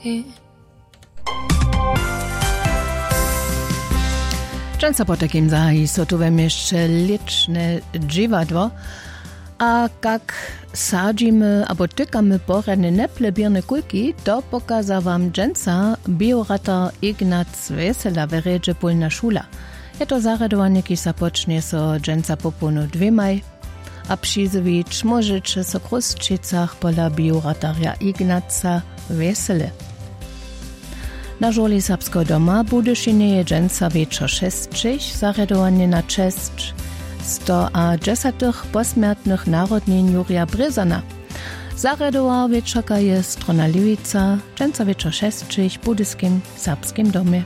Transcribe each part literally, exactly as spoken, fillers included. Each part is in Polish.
Często po takim zahaji są tu we mieście liczne dziwadło, a jak sadzimy albo tykamy porane neplebierne kulki, to pokaza wam dżęca biorata Ignac Wesela w redzie Polna Szula. Je to zaradowanie, ki sa pocznie so dżęca popunu dwiemaj, a przyzywicz możecie so kruszczycach pola biorataria Ignaca Wesele. Na żoli Serbskiego doma bude šineje dżęca wieczor szestrzich, zaradowanie na czesć sto a dziesiętych posmiertnych narodnin Jurija Bryzana. Zaradowa wieczorka je strona Liwica, dżęca wieczor szestrzich w budyskim serbskim domie.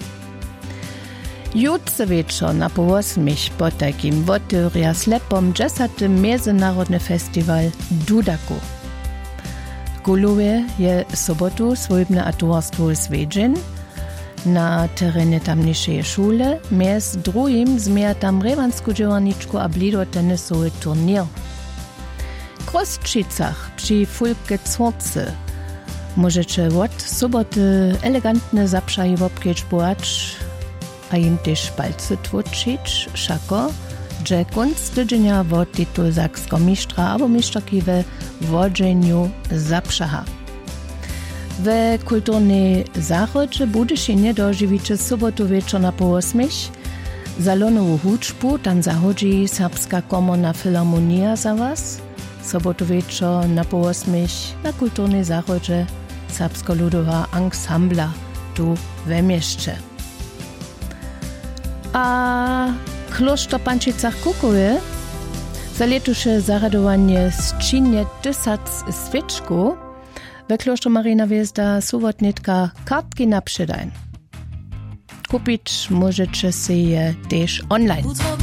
Jutce wieczor na po osmich po takim wotyria slepom dziesiątym Międzynarodny Festiwal Dudaku. Guluwe je sobotu swojbne autorstwo zwiedzin na terenie tamniejszej szule, między drugim zmieja tam rewansku dziełaniczku a blido tenisowy turnier. W Kruszczycach przy Fulke Córce możecie od soboty elegantne zapszaje wopkieć a im też palce tłoczyć, szako, że kunst tydzienia wod tytuł zaksko mistrza albo mistrzoki we wodzeniu zapszaha. W kulturnej zachodzie bude się nie dożywicie sobotu wieczor na po osmich. Zalonowu huczbu tam zachodzi Serbska Komorna Filharmonia za was. Sobotu wieczor na po osmich na kulturnej zachodzie Serbsko-ludowa ansambla tu we mieście. A Kloster Pančicach Kukowie za letusze zaradowanie zczynie tysac świeczku we Kloster Marina Wjezda sobotnitka kartki na przedajn. Kupić możecie się je też online.